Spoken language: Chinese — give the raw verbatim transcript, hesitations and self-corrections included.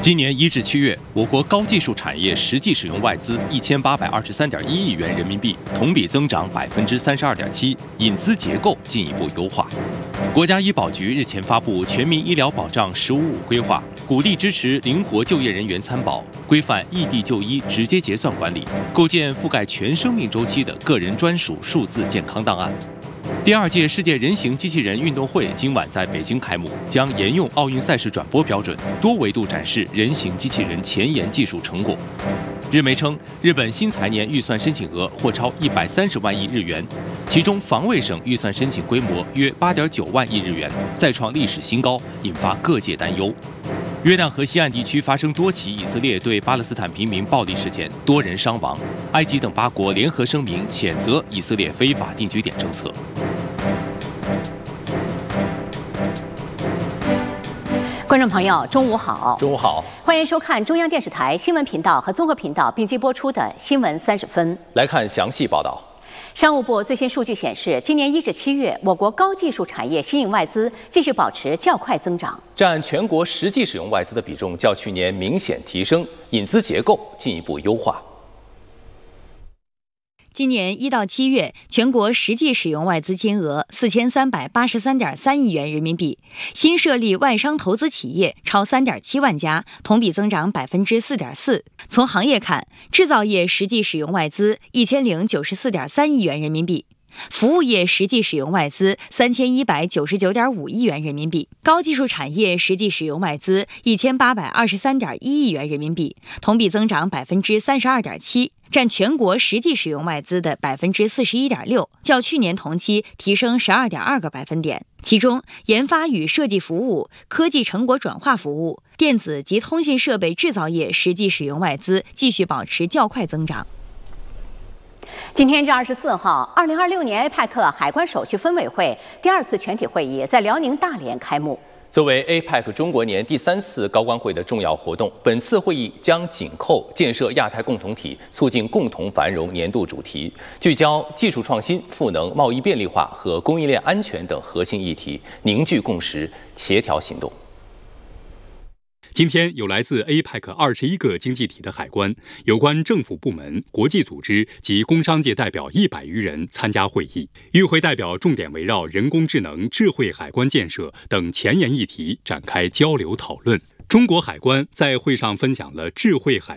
今年一至七月，我国高技术产业实际使用外资一千八百二十三点一亿元人民币，同比增长百分之三十二点七，引资结构进一步优化。国家医保局日前发布《全民医疗保障“十五五”规划》，鼓励支持灵活就业人员参保，规范异地就医直接结算管理，构建覆盖全生命周期的个人专属数字健康档案。第二届世界人形机器人运动会今晚在北京开幕，将沿用奥运赛事转播标准，多维度展示人形机器人前沿技术成果。日媒称，日本新财年预算申请额或超一百三十万亿日元，其中防卫省预算申请规模约八点九万亿日元，再创历史新高，引发各界担忧。约旦河西岸地区发生多起以色列对巴勒斯坦平民暴力事件，多人伤亡。埃及等八国联合声明谴责以色列非法定居点政策。 观众朋友，中午好！ 中午好， 欢迎收看中央电视台新闻频道和综合频道并机播出的《新闻三十分》。 来看详细报道。 商务部最新数据显示，今年一至七月，我国高技术产业吸引外资继续保持较快增长， 占全国实际使用外资的比重较去年明显提升，引资结构进一步优化。 今年一到七月，全国实际使用外资金额四千三百八十三点三亿元人民币，新设立外商投资企业超三点七万家，同比增长百分之四点四。从行业看，制造业实际使用外资一千零九十四点三亿元人民币。服务业实际使用外资三千一百九十九点五亿元人民币，高技术产业实际使用外资一千八百二十三点一亿元人民币，同比增长百分之三十二点七，占全国实际使用外资的百分之四十一点六，较去年同期提升十二点二个百分点。其中，研发与设计服务、科技成果转化服务、电子及通信设备制造业实际使用外资继续保持较快增长。 今天至二十四号，二零二六年 A P E C 海关手续分委会第二次全体会议在辽宁大连开幕。 作为 A P E C 中国年第三次高官会的重要活动，本次会议将紧扣建设亚太共同体、促进共同繁荣年度主题，聚焦技术创新、赋能、贸易便利化和供应链安全等核心议题，凝聚共识，协调行动。 今天有来自 A P E C 二十一个经济体的海关、有关政府部门、国际组织及工商界代表一百余人参加会议。与会代表重点围绕人工智能、智慧海关建设等前沿议题展开交流讨论。中国海关在会上分享了智慧海